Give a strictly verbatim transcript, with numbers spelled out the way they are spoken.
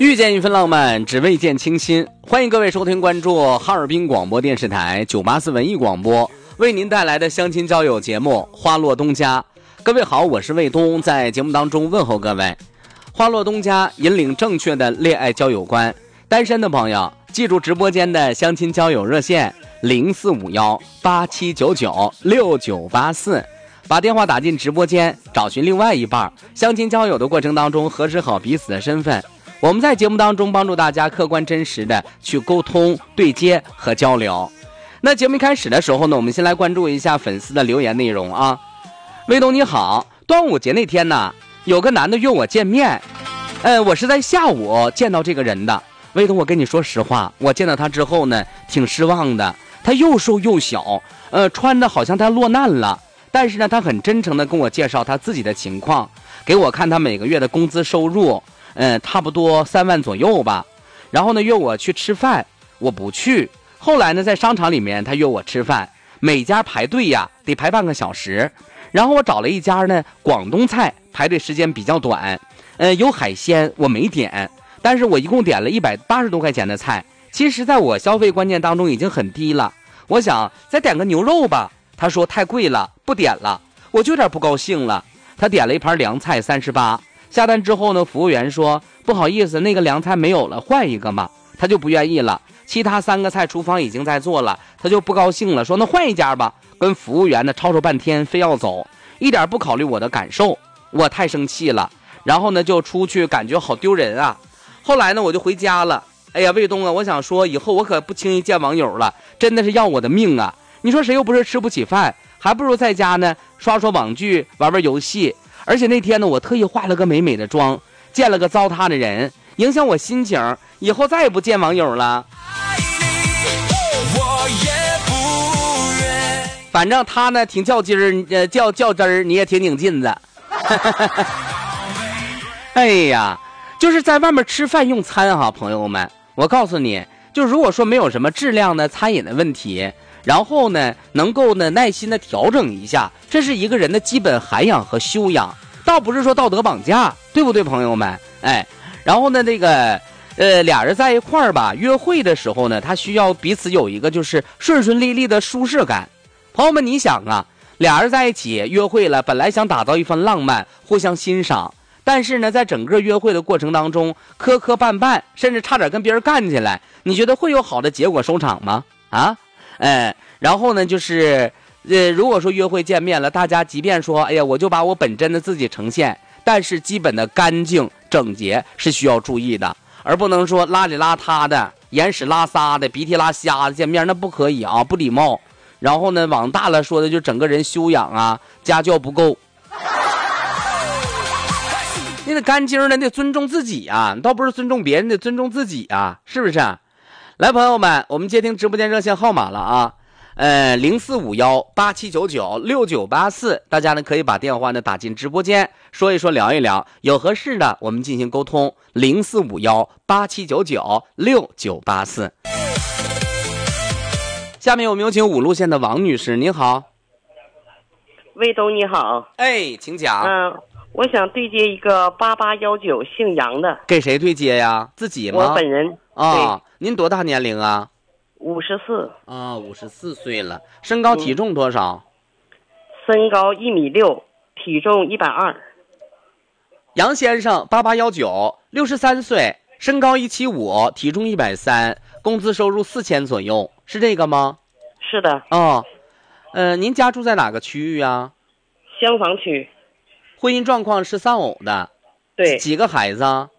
遇见一份浪漫，只为见倾心。欢迎各位收听关注哈尔滨广播电视台九八四文艺广播为您带来的相亲交友节目《花落东家》。各位好，我是卫东，在节目当中问候各位。花落东家引领正确的恋爱交友观，单身的朋友记住直播间的相亲交友热线零四五幺八七九九六九八四，把电话打进直播间，找寻另外一半。相亲交友的过程当中，核实好彼此的身份。我们在节目当中帮助大家客观真实的去沟通、对接和交流。那节目一开始的时候呢，我们先来关注一下粉丝的留言内容啊。卫东你好，端午节那天呢，有个男的约我见面，呃，我是在下午见到这个人的。卫东，我跟你说实话，我见到他之后呢，挺失望的。他又瘦又小，呃，穿的好像他落难了。但是呢，他很真诚的跟我介绍他自己的情况，给我看他每个月的工资收入。嗯，差不多三万左右吧。然后呢，约我去吃饭，我不去。后来呢，在商场里面，他约我吃饭，每家排队呀得排半个小时。然后我找了一家呢广东菜，排队时间比较短。呃，有海鲜我没点，但是我一共点了一百八十多块钱的菜。其实，在我消费观念当中已经很低了。我想再点个牛肉吧，他说太贵了，不点了。我就有点不高兴了。他点了一盘凉菜三十八。下单之后呢，服务员说不好意思，那个凉菜没有了，换一个嘛。他就不愿意了。其他三个菜厨房已经在做了，他就不高兴了，说那换一家吧。跟服务员呢吵吵半天，非要走，一点不考虑我的感受。我太生气了，然后呢就出去，感觉好丢人啊。后来呢我就回家了。哎呀，卫东啊，我想说以后我可不轻易见网友了，真的是要我的命啊。你说谁又不是吃不起饭，还不如在家呢刷刷网剧，玩玩游戏。而且那天呢，我特意化了个美美的妆，见了个糟蹋的人，影响我心情，以后再也不见网友了。反正他呢挺较劲儿，呃较较真儿，你也挺拧劲子。哎呀，就是在外面吃饭用餐哈，朋友们，我告诉你，就如果说没有什么质量的餐饮的问题，然后呢能够呢耐心的调整一下，这是一个人的基本涵养和修养，倒不是说道德绑架，对不对朋友们？哎，然后呢那个呃俩人在一块儿吧，约会的时候呢，他需要彼此有一个就是顺顺利利的舒适感。朋友们，你想啊，俩人在一起约会了，本来想打造一番浪漫，互相欣赏，但是呢在整个约会的过程当中磕磕绊绊，甚至差点跟别人干起来，你觉得会有好的结果收场吗？啊？哎，然后呢，就是，呃，如果说约会见面了，大家即便说，哎呀，我就把我本真的自己呈现，但是基本的干净整洁是需要注意的，而不能说邋里邋遢的、眼屎拉撒的、鼻涕拉瞎的见面，那不可以啊，不礼貌。然后呢，往大了说的就整个人修养啊、家教不够。你得干净的，你得尊重自己啊，倒不是尊重别人，得尊重自己啊，是不是啊？来，朋友们，我们接听直播间热线号码了啊，呃，零四五幺八七九九六九八四，大家呢可以把电话呢打进直播间，说一说，聊一聊，有合适的我们进行沟通，零四五幺八七九九六九八四。下面我们有请五路线的王女士，您好。 卫东你好。 哎，请讲。 嗯，我想对接一个八八幺九姓杨的。 给谁对接呀？自己吗？ 我本人。 啊，您多大年龄啊？ 五十四。 啊，五十四岁了。身高体重多少？ 嗯、身高一米六，体重一百二。 杨先生，八八幺九，六十三岁，身高一七五，体重一百三，工资收入四千左右，是这个吗？ 是的。 哦，呃，您家住在哪个区域啊？ 厢房区。 婚姻状况是丧偶的。 对。 几个孩子？